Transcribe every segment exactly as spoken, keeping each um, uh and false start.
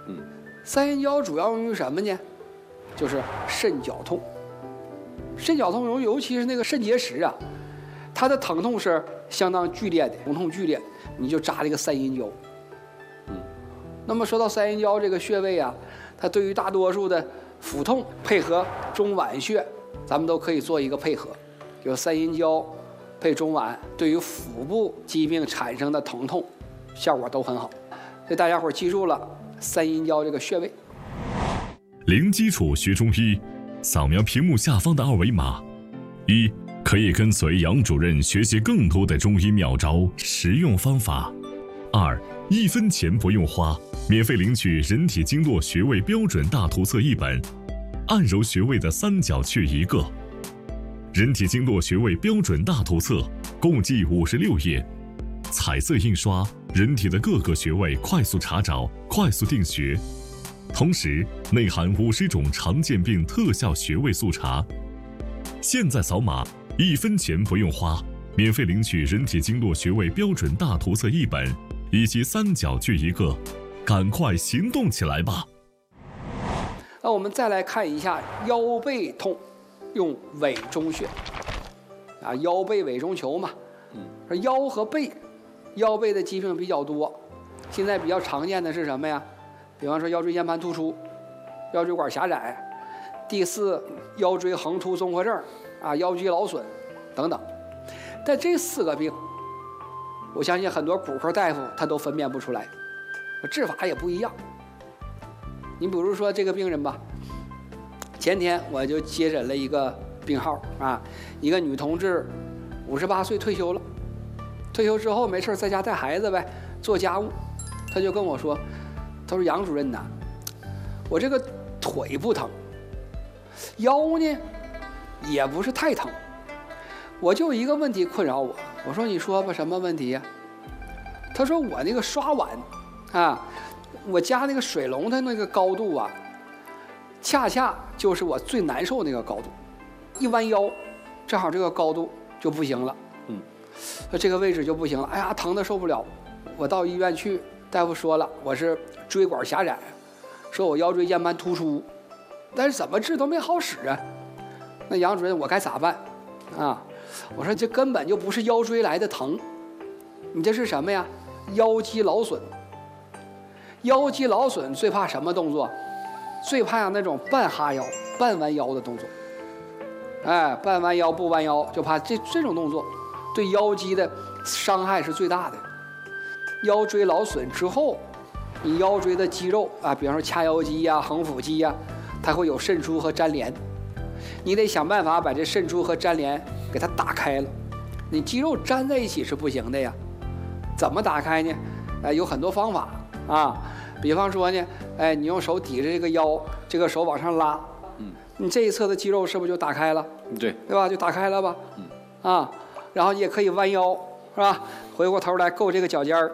嗯， 三阴交主要用于什么呢？就是肾绞痛。肾绞痛，尤其是那个肾结石啊，它的疼痛是相当剧烈的，疼痛剧烈，你就扎这个三阴交。 嗯， 那么说到三阴交这个穴位啊，它对于大多数的腹痛配合中脘穴，咱们都可以做一个配合，有三阴交配中脘，对于腹部疾病产生的疼痛效果都很好。所以大家伙记住了三阴交这个穴位。 零基础学中医，扫描屏幕下方的二维码，一可以跟随杨主任学习更多的中医妙招、实用方法；二一分钱不用花，免费领取人体经络穴位标准大图册一本，按揉穴位的三角去一个。人体经络穴位标准大图册共计五十六页，彩色印刷，人体的各个穴位快速查找，快速定穴。同时内含五十种常见病特效穴位速查。现在扫码，一分钱不用花，免费领取人体经络穴位标准大图册一本以及三角锯一个，赶快行动起来吧！ 那我们再来看一下腰背痛，用委中穴啊，腰背委中求嘛。嗯，腰和背，腰背的疾病比较多，现在比较常见的是什么呀？比方说腰椎间盘突出、腰椎管狭窄、第四腰椎横突综合症啊、腰肌劳损等等。但这四个病，我相信很多骨科大夫他都分辨不出来，治法也不一样。你比如说这个病人吧，前天我就接诊了一个病号啊，一个女同志，五十八岁退休了，退休之后没事在家带孩子呗，做家务，他就跟我说。他说：“杨主任呐，我这个腿不疼，腰呢也不是太疼，我就一个问题困扰我。”我说：“你说吧，什么问题呀？”他说：“我那个刷碗啊，我家那个水龙头那个高度啊，恰恰就是我最难受那个高度，一弯腰，正好这个高度就不行了。嗯，这个位置就不行了。哎呀，疼得受不了。我到医院去。”大夫说了，我是椎管狭窄，说我腰椎间盘突出，但是怎么治都没好使啊。那杨主任，我该咋办啊？我说这根本就不是腰椎来的疼，你这是什么呀？腰肌劳损。腰肌劳损最怕什么动作？最怕那种半哈腰、半弯腰的动作。哎，半弯腰不弯腰，就怕这这种动作对腰肌的伤害是最大的。腰椎劳损之后，你腰椎的肌肉啊，比方说髂腰肌呀、横腹肌呀，它会有渗出和粘连，你得想办法把这渗出和粘连给它打开了。你肌肉粘在一起是不行的呀，怎么打开呢？哎，有很多方法啊，比方说呢，哎，你用手抵着这个腰，这个手往上拉，嗯，你这一侧的肌肉是不是就打开了？ 对， 对吧？就打开了吧，嗯，啊，然后你也可以弯腰，是吧？回过头来够这个脚尖儿。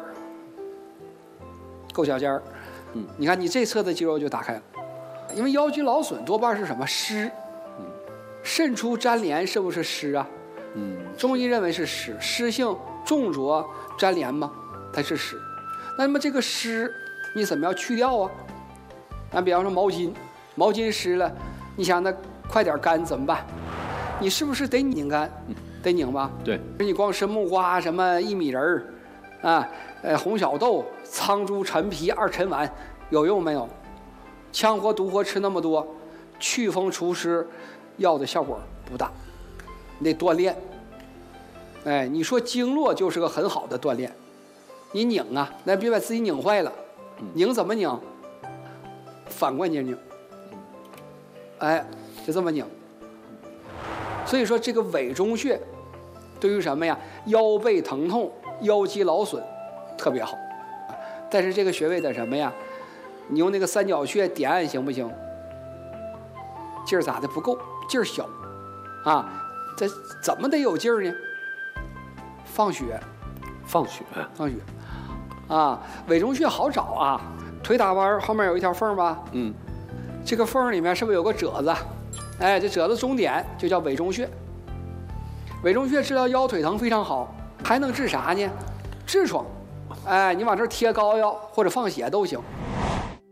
够脚尖儿，嗯，你看你这侧的肌肉就打开了，因为腰肌劳损多半是什么湿，嗯，渗出粘连是不是湿啊？嗯，中医认为是湿，湿性重浊粘连嘛，它是湿。那么这个湿你怎么样去掉啊？那比方说毛巾，毛巾湿了，你想它快点干怎么办？你是不是得拧干？得拧吧？ 对， 你光吃木瓜什么薏米仁儿。啊，呃，红小豆、苍术、陈皮、二陈丸有用没有？羌活、独活吃那么多，祛风除湿药的效果不大，你得锻炼。哎，你说经络就是个很好的锻炼，你拧啊，那别把自己拧坏了。拧怎么拧？反关节拧。哎，就这么拧。所以说这个委中穴对于什么呀？腰背疼痛。腰肌劳损特别好，但是这个穴位的什么呀？你用那个三角穴点按行不行？劲儿咋的不够，劲儿小啊！这怎么得有劲儿呢？放血， 放血， 放血啊！委中穴好找啊，腿打弯后面有一条缝吧？嗯，这个缝里面是不是有个褶子？哎，这褶子中点就叫委中穴。委中穴治疗腰腿疼非常好。还能治啥呢？痔疮，哎，你往这儿贴膏药或者放血都行。